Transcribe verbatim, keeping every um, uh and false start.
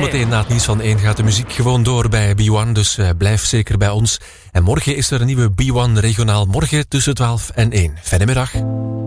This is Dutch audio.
Zometeen na het nieuws van één gaat de muziek gewoon door bij B één, dus uh, blijf zeker bij ons. En morgen is er een nieuwe B één regionaal, morgen tussen twaalf en één. Fijne middag.